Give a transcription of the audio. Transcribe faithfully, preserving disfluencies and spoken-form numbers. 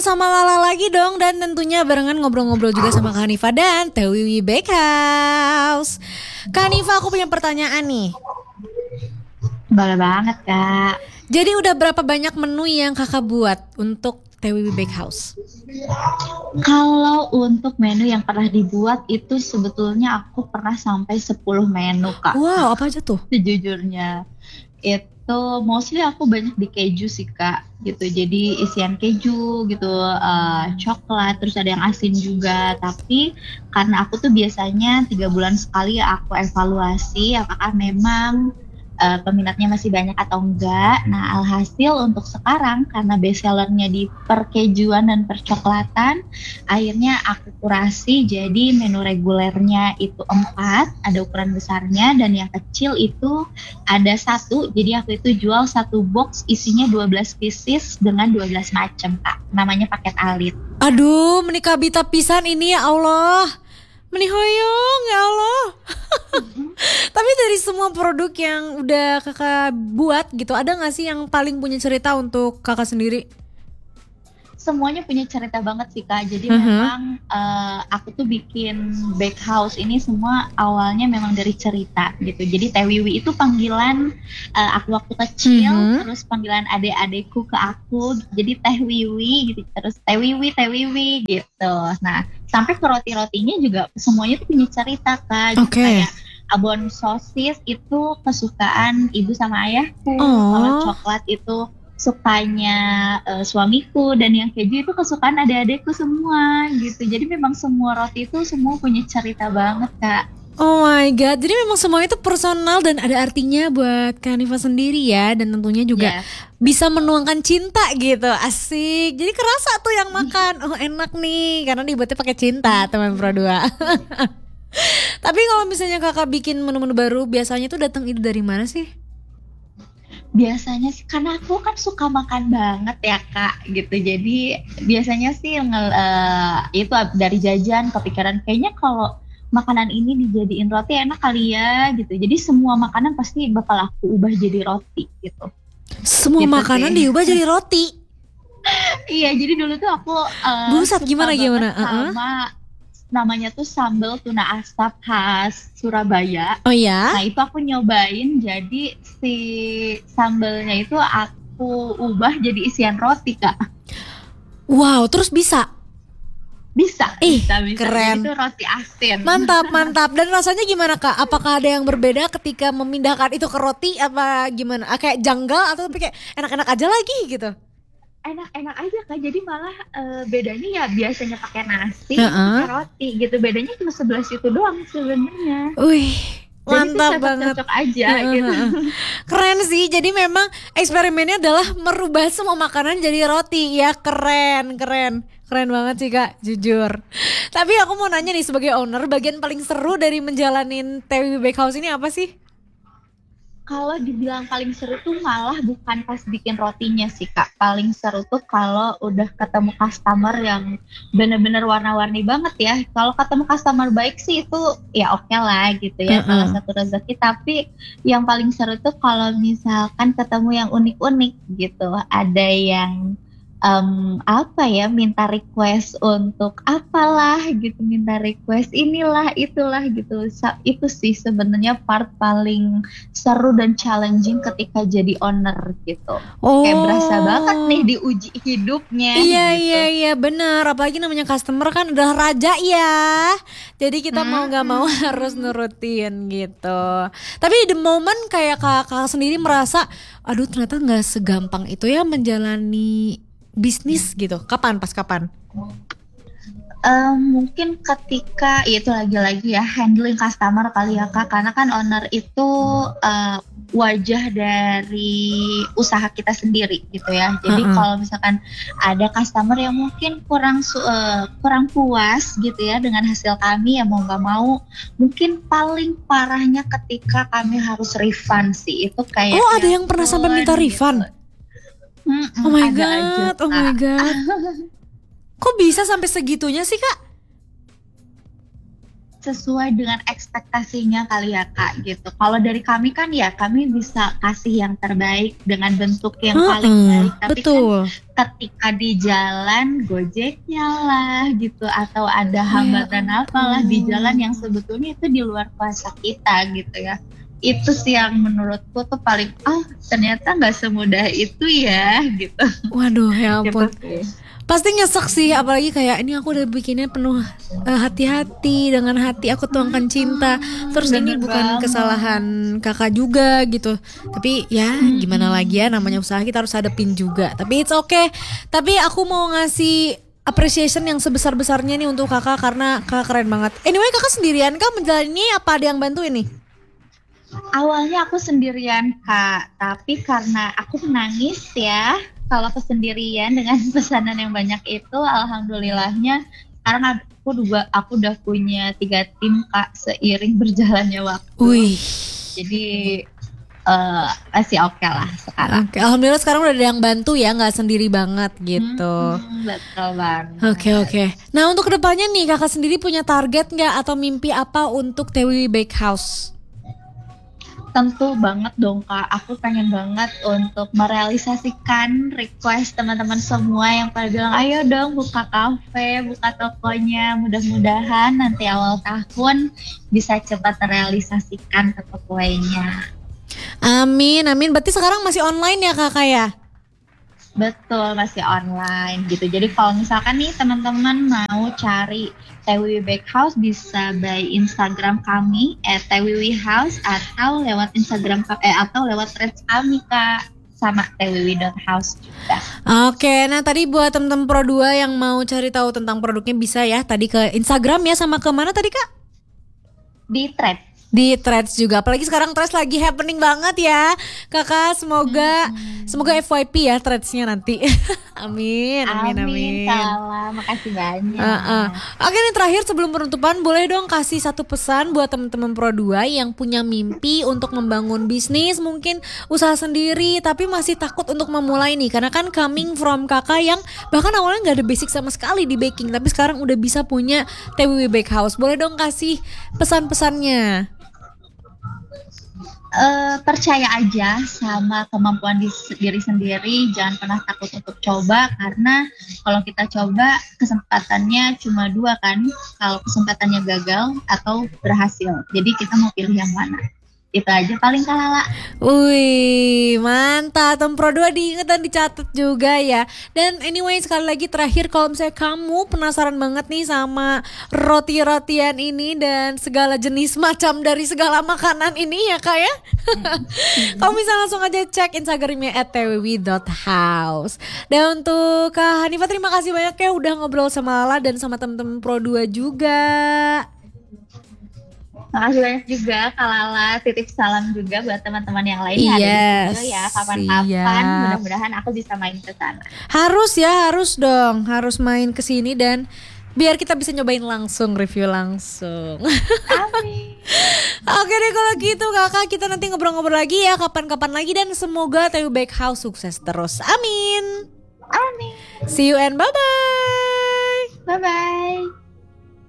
Sama Lala lagi dong, dan tentunya barengan ngobrol-ngobrol juga sama Kak Hanifa dan Teh Wiwi Bakehouse. Kak Hanifa, aku punya pertanyaan nih. Boleh banget Kak. Jadi udah berapa banyak menu yang kakak buat untuk Teh Wiwi Bakehouse? Kalau untuk menu yang pernah dibuat itu sebetulnya aku pernah sampai sepuluh menu Kak. Wow, apa aja tuh? Sejujurnya itu mostly aku banyak di keju sih Kak gitu. Jadi isian keju gitu, eh, coklat, terus ada yang asin juga. Tapi karena aku tuh biasanya tiga bulan sekali ya aku evaluasi apakah memang eh, peminatnya masih banyak atau enggak. Nah, alhasil untuk sekarang karena best sellernya di perkejuan dan percoklatan, akhirnya aku kurasi jadi menu regulernya itu empat, ada ukuran besarnya, dan yang kecil itu ada satu. Jadi aku itu jual satu box isinya dua belas pieces dengan dua belas macam Kak. Namanya paket alit. Aduh, menikah bita pisan ini ya Allah. Menihoyong ya Allah. Tapi dari semua produk yang udah kakak buat gitu, ada gak sih yang paling punya cerita untuk kakak sendiri? Semuanya punya cerita banget sih Kak. Jadi Uh-huh. memang uh, aku tuh bikin bakehouse ini semua awalnya memang dari cerita gitu. Jadi Teh Wiwi itu panggilan uh, aku waktu kecil, Uh-huh. terus panggilan adik-adikku ke aku. Jadi Teh Wiwi gitu, terus Teh Wiwi, Teh Wiwi gitu. Nah, sampai ke roti-rotinya juga semuanya tuh punya cerita Kak. Jadi Oke. kayak abon sosis itu kesukaan ibu sama ayahku. Oh. Kalau coklat itu sukanya uh, suamiku, dan yang keju itu kesukaan adik-adikku semua gitu. Jadi memang semua roti itu semua punya cerita banget Kak. Oh my god, jadi memang semua itu personal dan ada artinya buat Kak Hanifa sendiri ya. Dan tentunya juga Yes. bisa menuangkan cinta gitu. Asik, jadi kerasa tuh yang makan. Oh enak nih, karena dibuatnya pakai cinta teman Pro dua. Tapi kalau misalnya kakak bikin menu-menu baru, biasanya tuh datang ide dari mana sih? Biasanya sih karena aku kan suka makan banget ya Kak gitu. Jadi biasanya sih nge- eh, itu dari jajan kepikiran kayaknya kalau makanan ini dijadiin roti enak kali ya gitu. Jadi semua makanan pasti bakal aku ubah jadi roti gitu. Semua Gitu makanan sih. diubah jadi roti. Iya, jadi dulu tuh aku eh, Buset, suka gimana banget gimana? Uh-uh. sama namanya tuh sambal tuna asap khas Surabaya. Oh ya? Nah, itu aku nyobain jadi si sambalnya itu aku ubah jadi isian roti, Kak. Wow, terus bisa? Bisa, Ih, bisa, bisa. keren. Jadi itu roti asin. Mantap, mantap. Dan rasanya gimana Kak? Apakah ada yang berbeda ketika memindahkan itu ke roti apa gimana? Ah, kayak janggal atau tapi kayak enak-enak aja lagi gitu? Enak-enak aja, Kak. Jadi malah eh, bedanya ya biasanya pakai nasi, ini Heeh. pakai roti gitu. Bedanya cuma sebelah situ doang sebenarnya. Wih, Jadi itu mantap banget. cocok-cocok aja Heeh, gitu. heeh. Keren sih. Jadi memang eksperimennya adalah merubah semua makanan jadi roti. Ya keren, keren. Keren banget sih Kak, jujur. Tapi aku mau nanya nih sebagai owner, bagian paling seru dari menjalanin T W Bakehouse ini apa sih? Kalau dibilang paling seru tuh malah bukan pas bikin rotinya sih Kak. Paling seru tuh kalau udah ketemu customer yang bener-bener warna-warni banget ya. Kalau ketemu customer baik sih itu ya oke lah gitu ya. Salah Heeh. satu rezeki. Tapi yang paling seru tuh kalau misalkan ketemu yang unik-unik gitu. Ada yang em, apa ya, minta request untuk apalah gitu. Minta request inilah itulah gitu. Sa- Itu sih sebenarnya part paling seru dan challenging ketika jadi owner gitu. Kayak berasa banget nih Oh. diuji hidupnya Iya gitu. iya iya benar, apalagi namanya customer kan adalah raja ya. Jadi kita mau nggak mau harus Mm-mm. nurutin gitu. Tapi the moment kayak kakak sendiri merasa, aduh ternyata nggak segampang itu ya menjalani bisnis gitu. Kapan? Pas kapan? Eh, mungkin ketika ya itu lagi-lagi ya handling customer kali ya Kak, karena kan owner itu eh, wajah dari usaha kita sendiri gitu ya. Jadi Heeh. kalau misalkan ada customer yang mungkin kurang su- eh, kurang puas gitu ya dengan hasil kami, ya mau nggak mau mungkin paling parahnya ketika kami harus refund sih, itu kayak Oh ada ya yang pernah sampai minta ampun gitu. refund? Mm-mm, Oh my ada aja god, oh my Kak. god. Kok bisa sampai segitunya sih Kak? sesuai dengan ekspektasinya kali ya Kak gitu. Kalau dari kami kan ya kami bisa kasih yang terbaik dengan bentuk yang paling Heeh, baik. Tapi betul. kan ketika di jalan Gojeknya lah gitu atau ada Oh ya hambatan apalah di jalan yang ampun. sebetulnya itu di luar kuasa kita gitu ya. Itu sih yang menurutku tuh paling ah ternyata nggak semudah itu ya gitu. Waduh ya Gitu ampun. sih. Pasti nyesek sih, apalagi kayak ini aku udah bikinnya penuh eh, hati-hati, dengan hati aku tuangkan cinta. Mm-mm, Terus ini bener bukan banget. kesalahan kakak juga gitu. Tapi ya gimana lagi ya, Mm-mm. namanya usaha kita harus hadapin juga. Tapi it's okay. Tapi aku mau ngasih appreciation yang sebesar-besarnya nih untuk kakak karena kakak keren banget. Anyway, kakak sendirian kah menjalani, apa ada yang bantu ini? Awalnya aku sendirian Kak, tapi karena aku menangis ya kalau kesendirian dengan pesanan yang banyak itu, alhamdulillahnya sekarang aku juga aku udah punya tiga tim Kak seiring berjalannya waktu. Wih. Jadi eh, masih oke lah sekarang. Oke, alhamdulillah sekarang udah ada yang bantu ya, nggak sendiri banget gitu. Hmm, betul banget. Oke oke. Nah untuk kedepannya nih kakak sendiri punya target nggak atau mimpi apa untuk T W W Bakehouse? Tentu banget dong Kak, aku pengen banget untuk merealisasikan request teman-teman semua yang pada bilang ayo dong buka kafe, buka tokonya. Mudah-mudahan nanti awal tahun bisa cepat terrealisasikan toko kuenya. Amin amin. Berarti sekarang masih online ya kakak ya? Betul, masih online gitu. Jadi kalau misalkan nih teman-teman mau cari T W W Bakehouse bisa by Instagram kami at T W W House atau lewat Instagram ka- eh atau lewat threads kami Kak sama T W W dot house juga Oke, nah tadi buat temen-temen Pro dua yang mau cari tahu tentang produknya bisa ya tadi ke Instagram ya, sama ke mana tadi kak? di thread. Di Threads juga, apalagi sekarang Threads lagi happening banget ya kakak. Semoga Hmm. semoga F Y P ya Threadsnya nanti. Amin amin Amin, amin. salam. Makasih banyak. Heeh. Oke nih terakhir sebelum penutupan, boleh dong kasih satu pesan buat teman-teman Pro dua yang punya mimpi untuk membangun bisnis, mungkin usaha sendiri tapi masih takut untuk memulai nih, karena kan coming from kakak yang bahkan awalnya nggak ada basic sama sekali di baking tapi sekarang udah bisa punya T W W Bakehouse. Boleh dong kasih pesan-pesannya. Eh, percaya aja sama kemampuan di- diri sendiri, jangan pernah takut untuk coba karena kalau kita coba kesempatannya cuma dua kan, kalau kesempatannya gagal atau berhasil. Jadi kita mau pilih yang mana? Itu aja paling Kalala. Wih, mantap. Tom Pro dua diingat dan dicatat juga ya. Dan anyway, sekali lagi terakhir, kalau misalnya kamu penasaran banget nih sama roti-rotian ini dan segala jenis macam dari segala makanan ini ya kak ya, kamu bisa langsung aja cek Instagramnya at t w w dot house. Dan untuk Kak Hanifah, terima kasih banyak ya udah ngobrol sama Lala dan sama temen-temen Pro dua juga. Makasih banyak juga Kalala, titip salam juga buat teman-teman yang lain yang ada di Yes, studio ya. Kapan-kapan siap. mudah-mudahan aku bisa main ke sana. Harus ya, harus dong, harus main ke sini dan biar kita bisa nyobain langsung, review langsung. Amin. Oke deh kalau gitu kakak, kita nanti ngobrol-ngobrol lagi ya kapan-kapan lagi, dan semoga T W Bakehouse sukses terus. Amin. Amin. See you and bye-bye. Bye-bye.